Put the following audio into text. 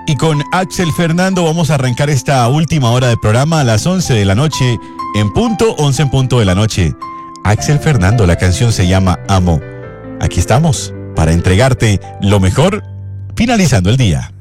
Y con Axel Fernando vamos a arrancar esta última hora de programa a las 11 de la noche, en punto, 11 en punto de la noche. Axel Fernando, la canción se llama Amo. Aquí estamos para entregarte lo mejor, finalizando el día.